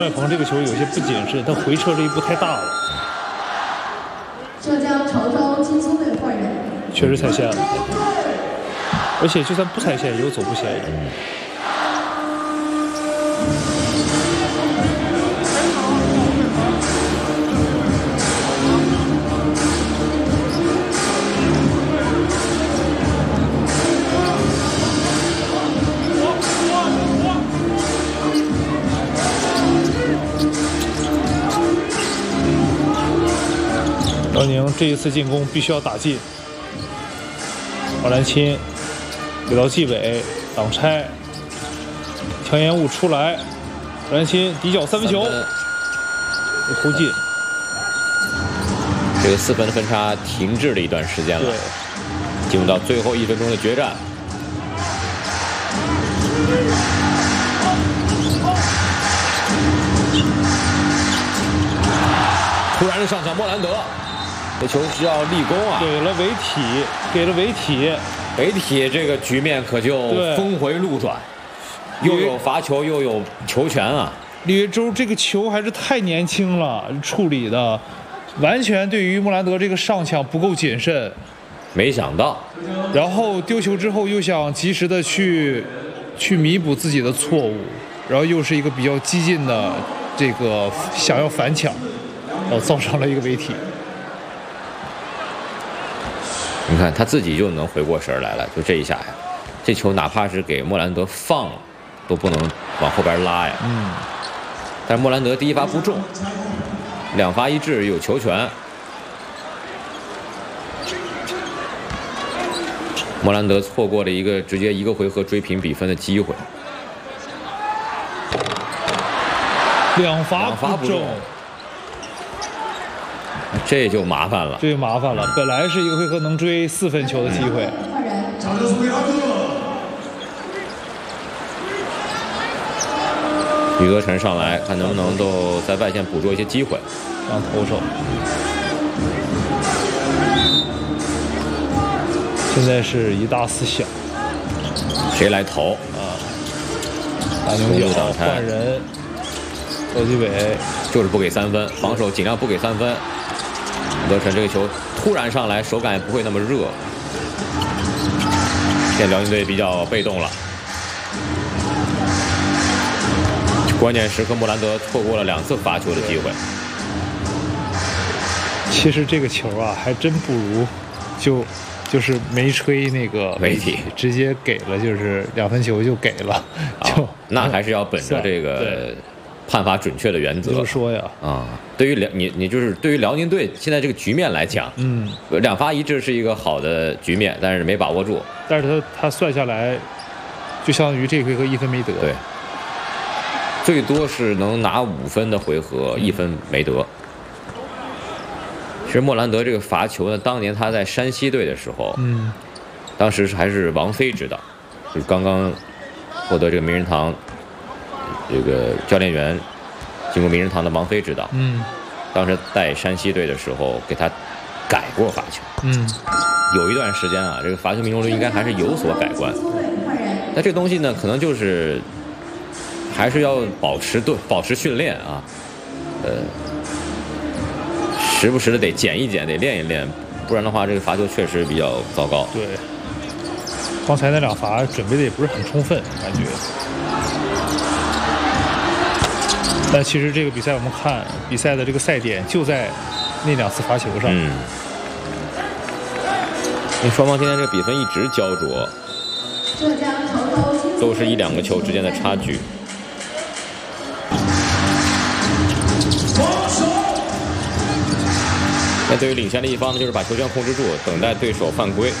张雪鹏这个球有些不谨慎，他回撤这一步太大了。 浙江潮州劲松队换人， 确实踩线了，而且就算不踩线也有走步嫌疑。辽宁这一次进攻必须要打进。王兰钦给到纪委挡拆，强延误出来，王兰钦底角三分球，忽进。 这个4分的分差停滞了一段时间了，进入到最后1分钟的决战。突然的上抢莫兰德。这球需要立功啊！ 给了韦体，给了韦体， 韦体这个局面可就峰回路转，又有罚球又有球权啊！ 李月洲这个球还是太年轻了，处理的完全对于莫兰德这个上抢不够谨慎， 没想到， 然后丢球之后又想及时的去弥补自己的错误，然后又是一个比较激进的这个想要反抢，然后造成了一个韦体。 你看他自己就能回过神来了，就这一下呀，这球哪怕是给莫兰德放了，都不能往后边拉呀。但是莫兰德第一罚不中，2罚1掷有球权。莫兰德错过了一个直接1个回合追平比分的机会。 2罚不中。 这就麻烦了， 这就麻烦了。本来是1个回合能追4分球的机会。 余则成上来，看能不能都在外线捕捉一些机会。 当投手。现在是1大4小， 谁来投啊？大牛角换人，周继伟就是不给3分，防守尽量不给3分。余则成这个球突然上来，手感也不会那么热。现在辽宁队比较被动了，关键时刻莫兰德错过了2次罚球的机会。 其实这个球啊，还真不如就是没吹那个媒体， 直接给了，就是2分球就给了，就那还是要本着这个判罚准确的原则。 就是说呀， 对于你就是对于辽宁队现在这个局面来讲，2罚1掷是一个好的局面，但是没把握住。 但是他算下来，就相当于这回合1分没得。 对，最多是能拿5分的回合，1分没得。其实莫兰德这个罚球呢，当年他在山西队的时候，当时还是王飞指导，就是刚刚获得这个名人堂这个教练员进入名人堂的王飞指导，当时带山西队的时候给他改过罚球，有一段时间啊，这个罚球命中率应该还是有所改观。那这东西呢，可能就是还是要保持训练啊，时不时的得减一减，得练一练，不然的话，这个罚球确实比较糟糕。 对，刚才那2罚准备的也不是很充分，感觉。但其实这个比赛我们看比赛的这个赛点就在那2次罚球上。 因为双方今天这个比分一直焦灼，都是1、2个球之间的差距。那对于领先的一方呢，就是把球权控制住，等待对手犯规。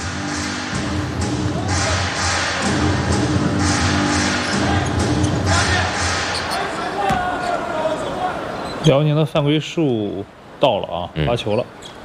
辽宁的犯规数到了啊，罚球了。